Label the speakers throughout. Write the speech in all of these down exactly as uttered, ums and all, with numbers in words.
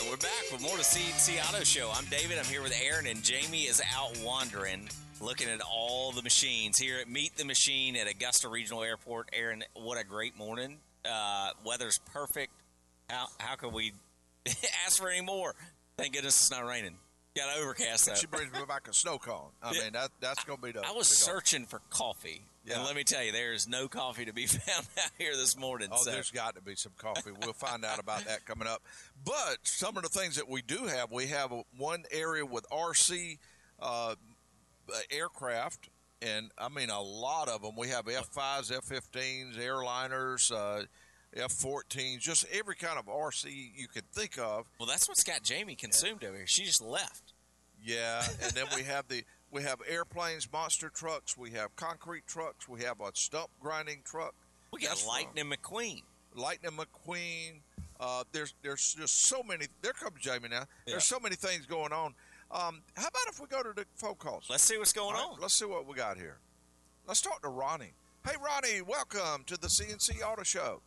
Speaker 1: We're back with more to C N C Auto Show. I'm David. I'm here with Aaron, and Jamie is out wandering, looking at all the machines here at Meet the Machine at Augusta Regional Airport. Aaron, what a great morning. Uh, weather's perfect. How how can we ask for any more? Thank goodness it's not raining. Got overcast though.
Speaker 2: She brings me back a snow cone. I
Speaker 1: Yeah.
Speaker 2: mean, that that's going to be the.
Speaker 1: I was
Speaker 2: the goal.
Speaker 1: searching for coffee,
Speaker 2: Yeah.
Speaker 1: and let me tell you, there is no coffee to be found out here this morning.
Speaker 2: Oh,
Speaker 1: so.
Speaker 2: there's got to be some coffee. We'll find out about that coming up. But some of the things that we do have, we have a, one area with R C uh, aircraft, and I mean a lot of them. We have F fives, F fifteens, airliners, uh, F fourteens, just every kind of R C you could think of.
Speaker 1: Well, that's what's got Jamie consumed over here. She just left.
Speaker 2: Yeah, and then we have the we have airplanes, monster trucks, we have concrete trucks, we have a stump grinding truck.
Speaker 1: We got
Speaker 2: That's
Speaker 1: Lightning McQueen.
Speaker 2: Lightning McQueen. Uh, there's there's just so many. There comes Jamie now.
Speaker 1: Yeah.
Speaker 2: There's so many things going on. Um, how about if we go to the phone calls?
Speaker 1: Let's see what's going
Speaker 2: All right,
Speaker 1: on.
Speaker 2: Let's see what we got here. Let's talk to Ronnie. Hey, Ronnie, welcome to the C N C Auto Show.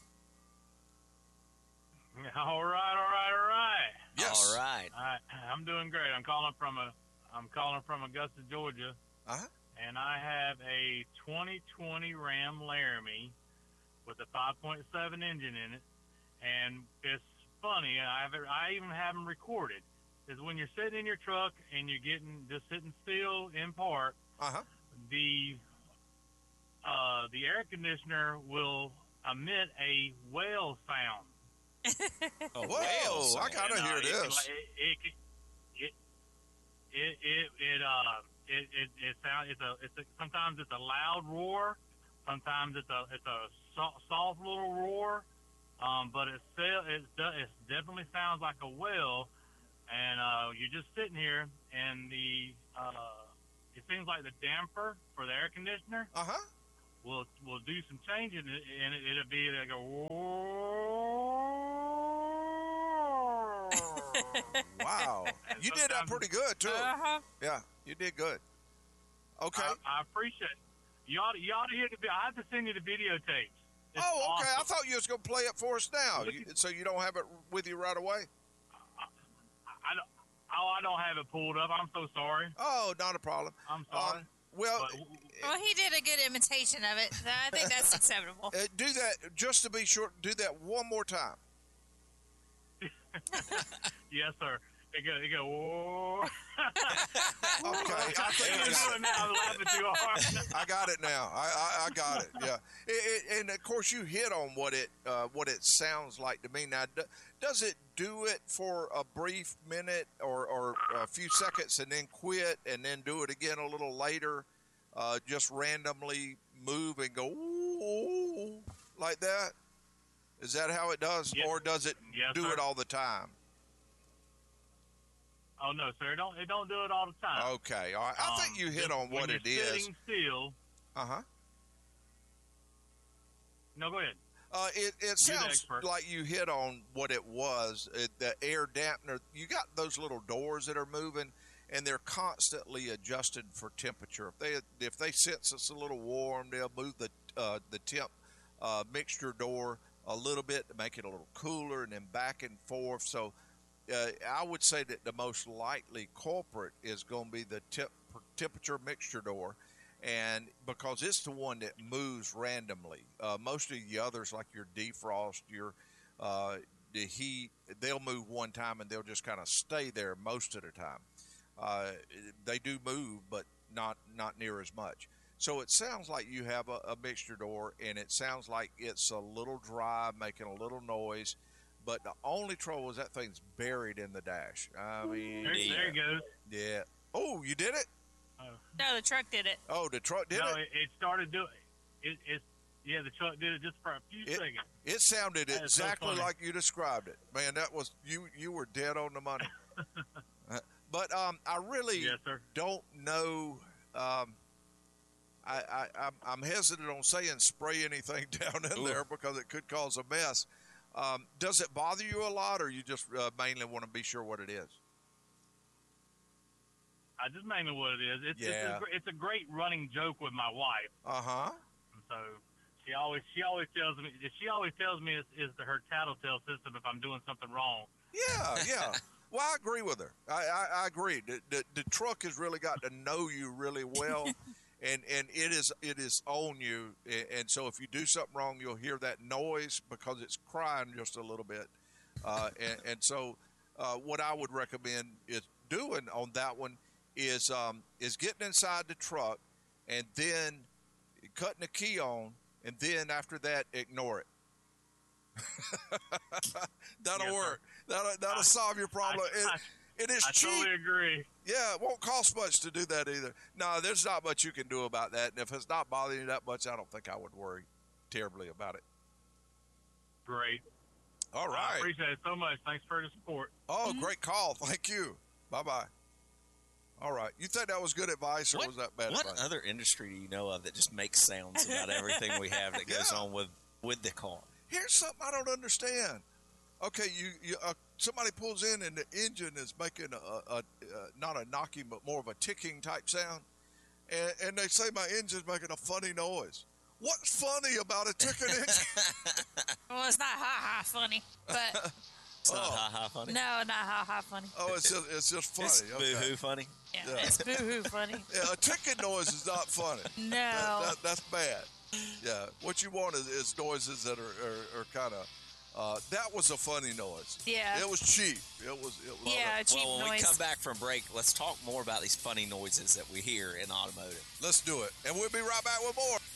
Speaker 3: All right, all right, all right.
Speaker 2: Yes.
Speaker 1: All right.
Speaker 3: I, I'm doing great. I'm calling from a, I'm calling from Augusta, Georgia,
Speaker 2: Uh-huh.
Speaker 3: and I have a twenty twenty Ram Laramie with a five point seven engine in it, and it's funny. I have it, I even have them recorded. Is when you're sitting in your truck and you're getting just sitting still in park,
Speaker 2: Uh-huh.
Speaker 3: the uh, the air conditioner will emit a whale sound.
Speaker 1: Oh,
Speaker 2: Whoa,
Speaker 1: whales.
Speaker 2: I gotta
Speaker 3: And, uh,
Speaker 2: hear
Speaker 3: it can,
Speaker 2: this.
Speaker 3: like, It it it it it, it uh it it, it sound it's a it's a, sometimes it's a loud roar, sometimes it's a it's a so, soft little roar, um, but it still it it definitely sounds like a whale, and uh, you're just sitting here, and the uh, it seems like the damper for the air conditioner
Speaker 2: Uh-huh.
Speaker 3: will will do some changing, and it, it'll be like a
Speaker 2: Wow. You did that pretty good, too.
Speaker 4: Uh-huh.
Speaker 2: Yeah, you did good. Okay.
Speaker 3: I, I appreciate it. You ought, to, you ought to hear the video. I have to send you the videotapes. It's
Speaker 2: oh, okay.
Speaker 3: awesome.
Speaker 2: I thought you was going to play it for us now, you, so you don't have it with you right away.
Speaker 3: I don't, oh, I don't have it pulled up. I'm so sorry.
Speaker 2: Oh, not a problem.
Speaker 3: I'm sorry.
Speaker 2: Um, well,
Speaker 3: But-
Speaker 4: Well, he did a good imitation of it. So I think that's acceptable.
Speaker 2: uh, do that just to be sure. Do that one more time.
Speaker 3: yes, sir. It go, it go, whoa.
Speaker 2: Okay, I think
Speaker 3: I'm
Speaker 2: I got
Speaker 3: doing
Speaker 2: it.
Speaker 3: now. I'm laughing too hard.
Speaker 2: I got it now. I, I, I got it. Yeah, it, it, and of course you hit on what it uh, what it sounds like to me. Now, d- does it do it for a brief minute or, or a few seconds and then quit and then do it again a little later? Uh, just randomly move and go ooh, like that. Is that how it does,
Speaker 3: Yes.
Speaker 2: or does it
Speaker 3: Yes,
Speaker 2: do
Speaker 3: sir.
Speaker 2: it all the time?
Speaker 3: Oh, no, sir. It don't, it don't do it all the time.
Speaker 2: Okay, all right. I
Speaker 3: Um,
Speaker 2: think you hit
Speaker 3: just
Speaker 2: on what
Speaker 3: when
Speaker 2: it
Speaker 3: you're
Speaker 2: is.
Speaker 3: sitting still.
Speaker 2: Uh huh.
Speaker 3: No, go ahead.
Speaker 2: Uh, it it
Speaker 3: You're the
Speaker 2: sounds
Speaker 3: expert.
Speaker 2: like you hit on what it was. It, the air dampener. You got those little doors that are moving, and they're constantly adjusted for temperature. If they if they sense it's a little warm, they'll move the uh, the temp uh, mixture door a little bit to make it a little cooler, and then back and forth. So uh, I would say that the most likely culprit is going to be the temp, temperature mixture door. And because it's the one that moves randomly, uh, most of the others, like your defrost, your uh, the heat, they'll move one time and they'll just kind of stay there most of the time. Uh, they do move, but not not near as much. So it sounds like you have a, a mixture door, and it sounds like it's a little dry, making a little noise. But the only trouble is that thing's buried in the dash. I mean,
Speaker 3: There,
Speaker 2: yeah,
Speaker 3: there it goes.
Speaker 2: yeah. Oh, you did it?
Speaker 4: No, the truck did it.
Speaker 2: Oh, the truck did
Speaker 3: no,
Speaker 2: it?
Speaker 3: it, it started doing it. It yeah, the truck did it just for a few
Speaker 2: It-
Speaker 3: seconds.
Speaker 2: It sounded
Speaker 3: That is so
Speaker 2: exactly
Speaker 3: funny.
Speaker 2: like you described it, man. That was you. You were dead on the money. Uh, but um, I really
Speaker 3: Yes, sir.
Speaker 2: don't know. Um, I, I I'm, I'm hesitant on saying spray anything down in
Speaker 1: Ooh.
Speaker 2: there because it could cause a mess. Um, does it bother you a lot, or you just uh, mainly want to be sure what it is?
Speaker 3: I just mainly what it is. It's,
Speaker 2: Yeah.
Speaker 3: it's, a, gr- it's a great running joke with my wife.
Speaker 2: Uh huh.
Speaker 3: And so She always she always tells me she always tells me it's, it's the, her tattletale system if I'm doing something wrong.
Speaker 2: Yeah, yeah. Well, I agree with her. I, I, I agree. The, the, the truck has really got to know you really well, and, and it is it is on you. And, and so if you do something wrong, you'll hear that noise because it's crying just a little bit. Uh, and, and so uh, what I would recommend is doing on that one is um, is getting inside the truck and then cutting the key on, and then after that, ignore it. That'll
Speaker 3: Yes,
Speaker 2: work. That'll, that'll
Speaker 3: I,
Speaker 2: solve your problem.
Speaker 3: I, I,
Speaker 2: it, it is
Speaker 3: I
Speaker 2: cheap.
Speaker 3: totally agree.
Speaker 2: Yeah, it won't cost much to do that either. No, there's not much you can do about that. And if it's not bothering you that much, I don't think I would worry terribly about it.
Speaker 3: Great.
Speaker 2: All right.
Speaker 3: I appreciate it so much. Thanks for the support.
Speaker 2: Oh, great call. Thank you. Bye-bye. All right. You think that was good advice, or
Speaker 1: What,
Speaker 2: was that bad
Speaker 1: what
Speaker 2: advice?
Speaker 1: other industry do you know of that just makes sounds about everything we have that goes
Speaker 2: Yeah.
Speaker 1: on with, with the car?
Speaker 2: Here's something I don't understand. Okay, you, you uh, somebody pulls in and the engine is making a, a, a not a knocking but more of a ticking type sound, and, and they say my engine's making a funny noise. What's funny about a ticking engine?
Speaker 4: Well, it's not ha ha funny, but
Speaker 1: It's not
Speaker 2: Oh.
Speaker 1: ha-ha funny.
Speaker 4: no, not ha ha funny.
Speaker 2: Oh, it's just it's just funny.
Speaker 1: It's
Speaker 2: Okay.
Speaker 1: boo-hoo funny.
Speaker 4: Yeah,
Speaker 2: Yeah.
Speaker 4: it's boo hoo funny.
Speaker 2: Yeah, a ticking noise is not funny.
Speaker 4: No.
Speaker 2: That, that, that's bad. Yeah, what you want is, is noises that are, are, are kind of. Uh, that was a funny noise.
Speaker 4: Yeah.
Speaker 2: It was cheap. It was. It was
Speaker 4: Yeah, cheap
Speaker 1: Well, when
Speaker 4: noise.
Speaker 1: we come back from break, let's talk more about these funny noises that we hear in automotive.
Speaker 2: Let's do it, and we'll be right back with more.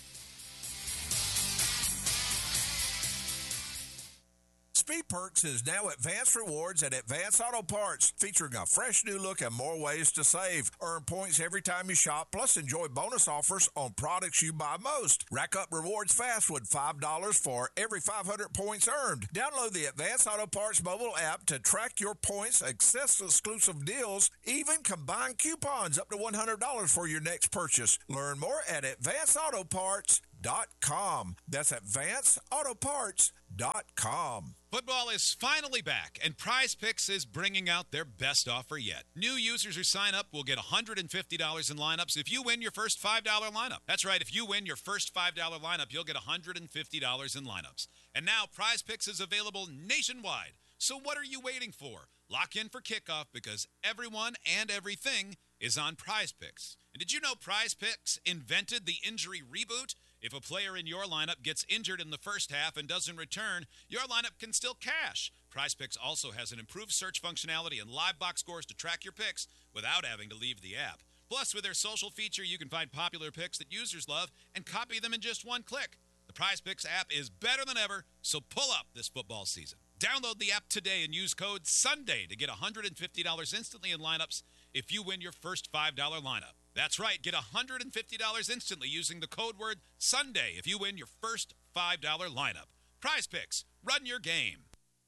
Speaker 2: Speed Perks is now Advanced Rewards at Advanced Auto Parts, featuring a fresh new look and more ways to save. Earn points every time you shop, plus enjoy bonus offers on products you buy most. Rack up rewards fast with five dollars for every five hundred points earned. Download the Advanced Auto Parts mobile app to track your points, access exclusive deals, even combine coupons up to one hundred dollars for your next purchase. Learn more at advanced auto parts dot com. That's advanced auto parts dot com.
Speaker 5: Football is finally back, and Prize Picks is bringing out their best offer yet. New users who sign up will get one hundred fifty dollars in lineups if you win your first five dollar lineup. That's right, if you win your first five dollar lineup, you'll get one hundred fifty dollars in lineups. And now Prize Picks is available nationwide. So what are you waiting for? Lock in for kickoff because everyone and everything is on Prize Picks. And did you know Prize Picks invented the injury reboot? If a player in your lineup gets injured in the first half and doesn't return, your lineup can still cash. PrizePicks also has an improved search functionality and live box scores to track your picks without having to leave the app. Plus, with their social feature, you can find popular picks that users love and copy them in just one click. The PrizePicks app is better than ever, so pull up this football season. Download the app today and use code SUNDAY to get one hundred fifty dollars instantly in lineups if you win your first five dollar lineup. That's right, get one hundred fifty dollars instantly using the code word SUNDAY if you win your first five dollar lineup. PrizePicks, run your game.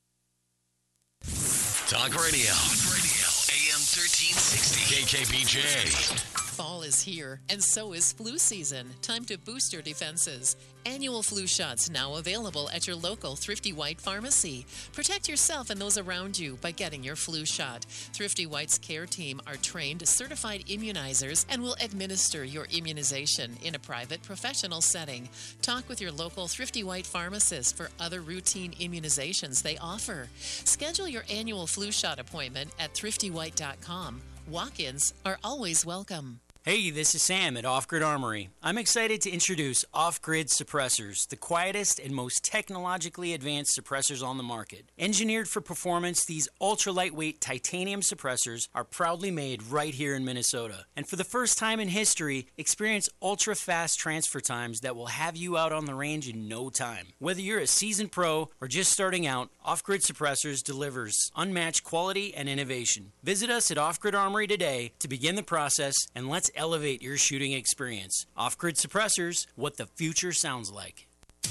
Speaker 6: Talk Radio. Talk Radio. A M thirteen sixty. K K B J.
Speaker 7: Fall is here, and so is flu season. Time to boost your defenses. Annual flu shots now available at your local Thrifty White pharmacy. Protect yourself and those around you by getting your flu shot. Thrifty White's care team are trained, certified immunizers and will administer your immunization in a private, professional setting. Talk with your local Thrifty White pharmacist for other routine immunizations they offer. Schedule your annual flu shot appointment at thrifty white dot com. Walk-ins are always welcome.
Speaker 8: Hey, this is Sam at Off Grid Armory. I'm excited to introduce Off Grid Suppressors, the quietest and most technologically advanced suppressors on the market. Engineered for performance, these ultra-lightweight titanium suppressors are proudly made right here in Minnesota. And for the first time in history, experience ultra-fast transfer times that will have you out on the range in no time. Whether you're a seasoned pro or just starting out, Off Grid Suppressors delivers unmatched quality and innovation. Visit us at Off Grid Armory today to begin the process, and let's elevate your shooting experience. Off-Grid Suppressors, what the future sounds like.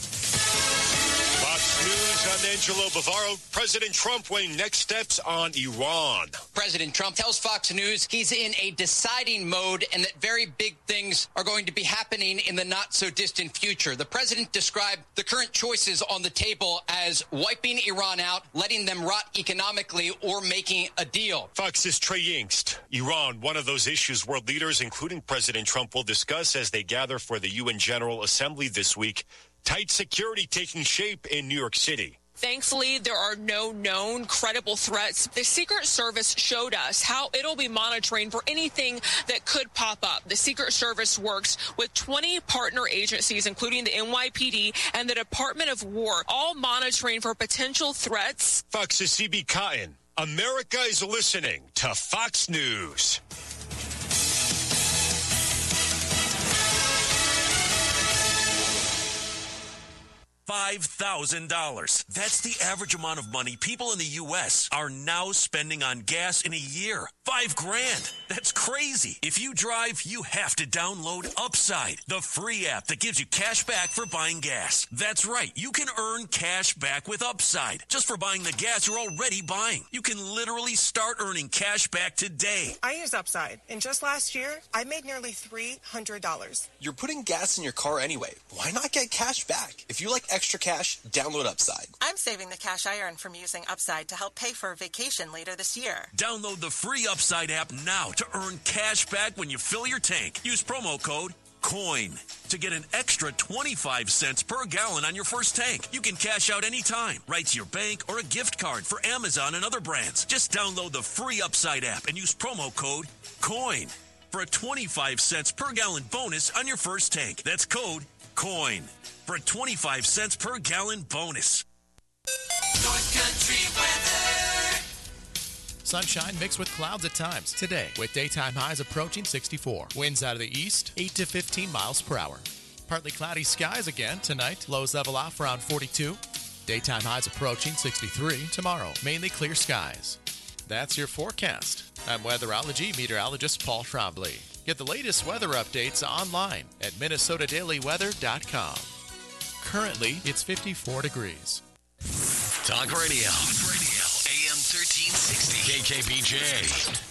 Speaker 9: Fox News, I'm Angelo Bavaro. President Trump weighing next steps on Iran.
Speaker 10: President Trump tells Fox News he's in a deciding mode and that very big things are going to be happening in the not-so-distant future. The president described the current choices on the table as wiping Iran out, letting them rot economically, or making a deal.
Speaker 9: Fox's Trey Yingst. Iran, one of those issues world leaders, including President Trump, will discuss as they gather for the U N General Assembly this week. Tight security taking shape in New York City.
Speaker 11: Thankfully, there are no known credible threats. The Secret Service showed us how it'll be monitoring for anything that could pop up. The Secret Service works with twenty partner agencies, including the N Y P D and the Department of War, all monitoring for potential threats.
Speaker 9: Fox's C B Cotton. America is listening to Fox News.
Speaker 12: five thousand dollars. That's the average amount of money people in the U S are now spending on gas in a year. Five grand. That's crazy. If you drive, you have to download Upside, the free app that gives you cash back for buying gas. That's right. You can earn cash back with Upside just for buying the gas you're already buying. You can literally start earning cash back today.
Speaker 13: I use Upside, and just last year, I made nearly three hundred dollars.
Speaker 14: You're putting gas in your car anyway. Why not get cash back? If you like extra cash, download Upside.
Speaker 13: I'm saving the cash I earn from using Upside to help pay for a vacation later this year.
Speaker 12: Download the free Upside app now to earn cash back when you fill your tank. Use promo code COIN to get an extra twenty-five cents per gallon on your first tank. You can cash out anytime, right to your bank or a gift card for Amazon and other brands. Just download the free Upside app and use promo code COIN for a twenty-five cents per gallon bonus on your first tank. That's code COIN for a twenty-five cents per gallon bonus.
Speaker 15: North Country weather.
Speaker 16: Sunshine mixed with clouds at times today, with daytime highs approaching sixty-four. Winds out of the east, eight to fifteen miles per hour. Partly cloudy skies again tonight. Lows level off around forty-two. Daytime highs approaching sixty-three. Tomorrow, mainly clear skies. That's your forecast. I'm weatherology meteorologist Paul Trombley. Get the latest weather updates online at minnesota daily weather dot com. Currently, it's fifty-four degrees.
Speaker 6: Talk Radio. Talk Radio. A M thirteen sixty. K K B J.